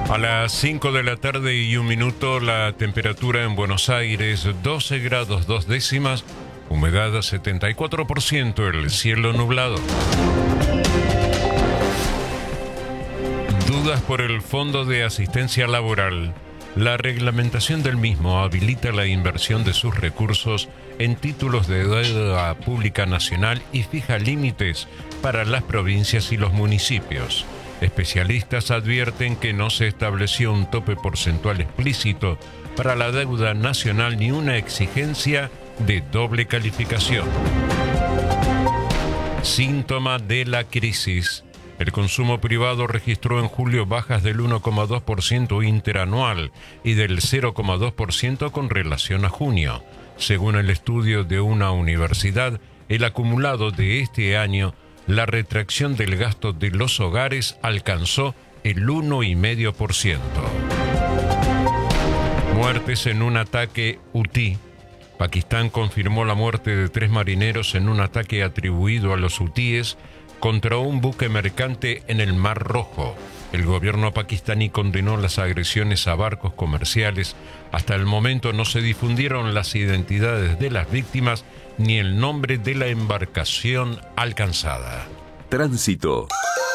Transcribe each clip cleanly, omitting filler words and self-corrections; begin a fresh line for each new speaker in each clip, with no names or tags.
A las 5 de la tarde y 1 minuto, la temperatura en Buenos Aires, 12 grados 2 décimas, humedad 74%, el cielo nublado. Dudas por el Fondo de Asistencia Laboral. La reglamentación del mismo habilita la inversión de sus recursos en títulos de deuda pública nacional y fija límites para las provincias y los municipios. Especialistas advierten que no se estableció un tope porcentual explícito para la deuda nacional ni una exigencia de doble calificación. Síntoma de la crisis. El consumo privado registró en julio bajas del 1,2% interanual y del 0,2% con relación a junio. Según el estudio de una universidad, el acumulado de este año, la retracción del gasto de los hogares alcanzó el 1,5%. Muertes en un ataque hutí. Pakistán confirmó la muerte de 3 marineros en un ataque atribuido a los hutíes contra un buque mercante en el Mar Rojo. El gobierno pakistaní condenó las agresiones a barcos comerciales. Hasta el momento no se difundieron las identidades de las víctimas ni el nombre de la embarcación alcanzada.
Tránsito.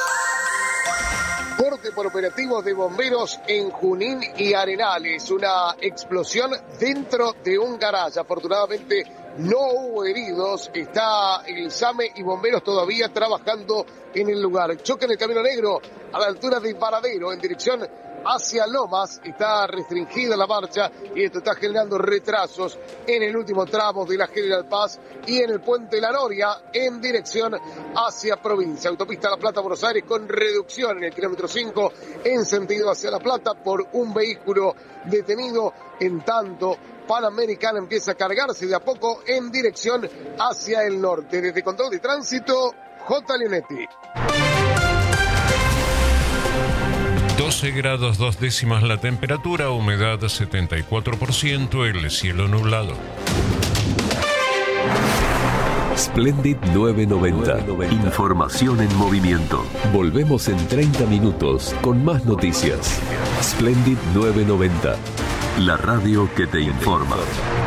Corte por operativos de bomberos en Junín y Arenales. Una explosión dentro de un garaje. Afortunadamente no hubo heridos. Está el SAME y bomberos todavía trabajando en el lugar. Choque en el Camino Negro a la altura de Varadero en dirección hacia Lomas. Está restringida la marcha y esto está generando retrasos en el último tramo de la General Paz y en el puente La Noria en dirección hacia provincia. Autopista La Plata Buenos Aires con reducción en el kilómetro 5 en sentido hacia La Plata por un vehículo detenido. En tanto, Panamericana empieza a cargarse de a poco en dirección hacia el norte. Desde Control de Tránsito, J. Leonetti.
12 grados 2 décimas la temperatura, humedad 74%, el cielo nublado.
Splendid 990. Información en movimiento. Volvemos en 30 minutos con más noticias. Splendid 990. La radio que te informa.